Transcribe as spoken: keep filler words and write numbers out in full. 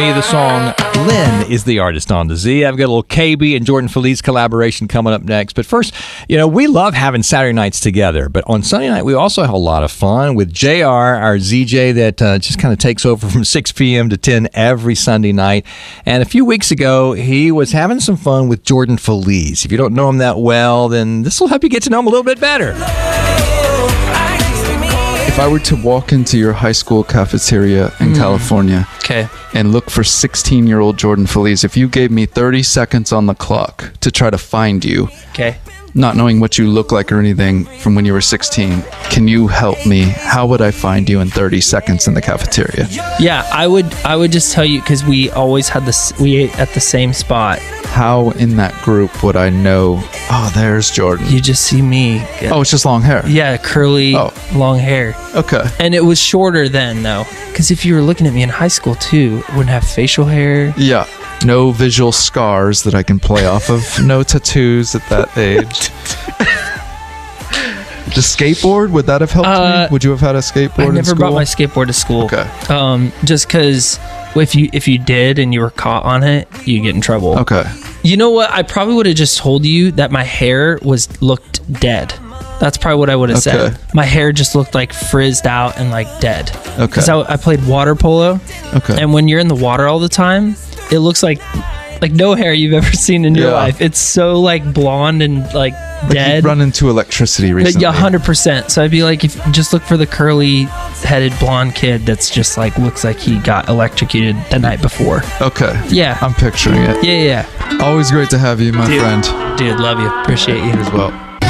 The song Lynn is the artist on the Z. I've got a little K B and Jordan Feliz collaboration coming up next. But first, you know, we love having Saturday nights together. But on Sunday night, we also have a lot of fun with J R, our Z J that uh, just kind of takes over from six p.m. to ten every Sunday night. And a few weeks ago, he was having some fun with Jordan Feliz. If you don't know him that well, then this will help you get to know him a little bit better. If I were to walk into your high school cafeteria in mm. California okay. and look for sixteen-year-old Jordan Feliz, if you gave me thirty seconds on the clock to try to find you, okay. not knowing what you look like or anything from when you were sixteen, can you help me? How would I find you in thirty seconds in the cafeteria? Yeah, I would I would just tell you, because we always had this, we ate at the same spot. How in that group would I know, oh, there's Jordan? You just see me. Get, oh, it's just long hair. Yeah, curly, oh. long hair. Okay. And it was shorter then, though. Because if you were looking at me in high school, too, it wouldn't have facial hair. Yeah. No visual scars that I can play off of. No tattoos at that age. The skateboard, would that have helped uh, me? Would you have had a skateboard I in never school? brought my skateboard to school. Okay. Um, just because if you if you did and you were caught on it, you get in trouble. Okay. You know what? I probably would have just told you that my hair was looked dead. That's probably what I would have okay. said. My hair just looked like frizzed out and like dead. Okay. Because I, I played water polo. Okay. And when you're in the water all the time, it looks like like no hair you've ever seen in your yeah. life. It's so like blonde and like, like dead. You've run into electricity recently. Yeah, one hundred percent. So I'd be like, if just look for the curly headed blonde kid that's just like looks like he got electrocuted the night before. Okay. Yeah. I'm picturing it. Yeah, yeah. Always great to have you, my dude, friend. Dude, love you. Appreciate you. as well.